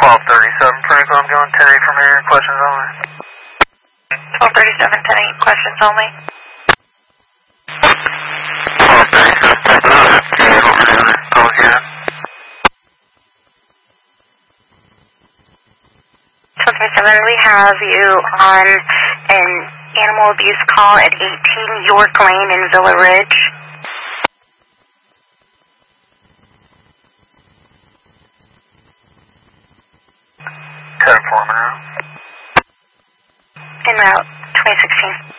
1237, Prince, I'm going 10-8 from here, questions only. 1237, 10-8, questions only. 1237, 10-8 over here, call again. 1237, we have you on an animal abuse call at 18 York Lane in Villa Ridge. Code 4 Monroe. En route, 2016.